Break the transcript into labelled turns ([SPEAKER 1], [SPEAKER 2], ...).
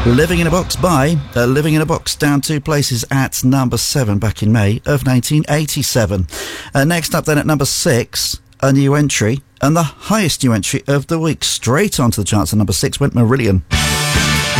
[SPEAKER 1] Living in a Box by Living in a Box, down 2 places at number 7 back in May of 1987. Next up then at number 6, a new entry, and the highest new entry of the week. Straight onto the charts at number 6 went Marillion.